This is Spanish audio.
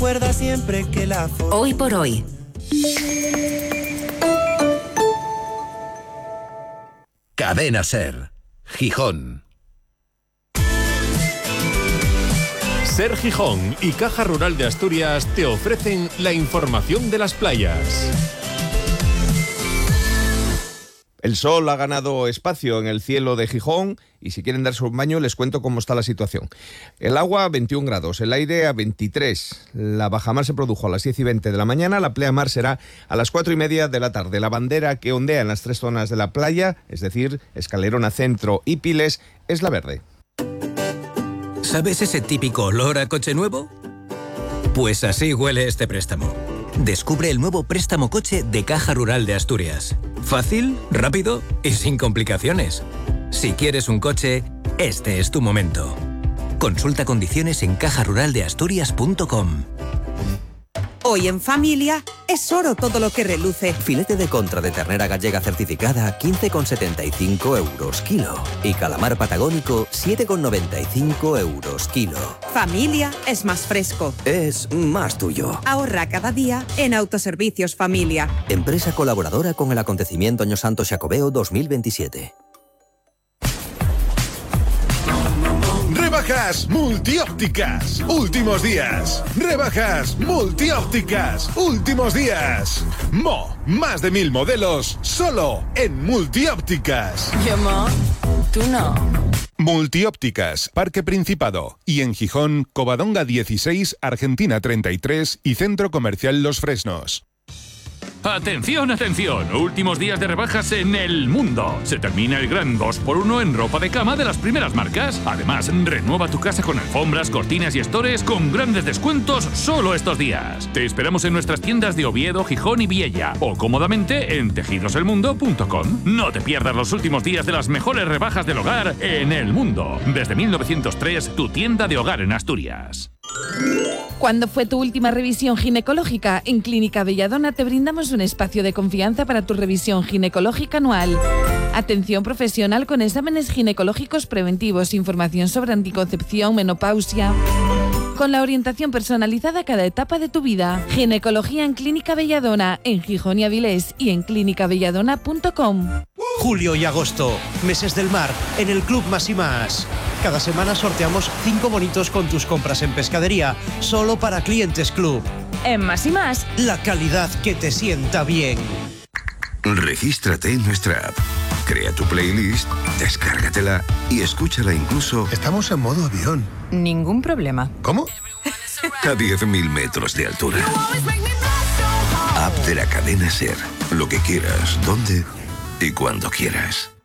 Recuerda siempre que la Hoy por hoy. Cadena Ser, Gijón. Ser Gijón y Caja Rural de Asturias te ofrecen la información de las playas. El sol ha ganado espacio en el cielo de Gijón y si quieren darse un baño les cuento cómo está la situación. El agua a 21 grados, el aire a 23. La bajamar se produjo a las 10:20 de la mañana, la pleamar será a las 4:30 de la tarde. La bandera que ondea en las tres zonas de la playa, es decir, Escalerona Centro y Piles, es la verde. ¿Sabes ese típico olor a coche nuevo? Pues así huele este préstamo. Descubre el nuevo préstamo coche de Caja Rural de Asturias. Fácil, rápido y sin complicaciones. Si quieres un coche, este es tu momento. Consulta condiciones en cajaruraldeasturias.com. Hoy en familia es oro todo lo que reluce. Filete de contra de ternera gallega certificada 15,75 euros kilo. Y calamar patagónico 7,95 euros kilo. Familia es más fresco. Es más tuyo. Ahorra cada día en Autoservicios Familia. Empresa colaboradora con el acontecimiento Año Santo Xacobeo 2027. Rebajas multiópticas, últimos días. Rebajas multiópticas, últimos días. Más de 1000 modelos, solo en multiópticas. Yo, tú no. Multiópticas, Parque Principado. Y en Gijón, Covadonga 16, Argentina 33 y Centro Comercial Los Fresnos. ¡Atención, atención! Últimos días de rebajas en El Mundo. Se termina el gran 2x1 en ropa de cama de las primeras marcas. Además, renueva tu casa con alfombras, cortinas y estores con grandes descuentos solo estos días. Te esperamos en nuestras tiendas de Oviedo, Gijón y Viella o cómodamente en tejidoselmundo.com. No te pierdas los últimos días de las mejores rebajas del hogar en El Mundo. Desde 1903, tu tienda de hogar en Asturias. ¿Cuándo fue tu última revisión ginecológica? En Clínica Belladona te brindamos un espacio de confianza para tu revisión ginecológica anual. Atención profesional con exámenes ginecológicos preventivos, información sobre anticoncepción, menopausia, con la orientación personalizada a cada etapa de tu vida. Ginecología en Clínica Belladona, en Gijón y Avilés y en clinicabelladona.com. Julio y agosto, meses del mar, en el Club Más y Más. Cada semana sorteamos 5 bonitos con tus compras en pescadería, solo para clientes Club. En Más y Más, la calidad que te sienta bien. Regístrate en nuestra app. Crea tu playlist, descárgatela y escúchala incluso... Estamos en modo avión. Ningún problema. ¿Cómo? A 10.000 metros de altura. App de la cadena Ser. Lo que quieras, dónde y cuando quieras.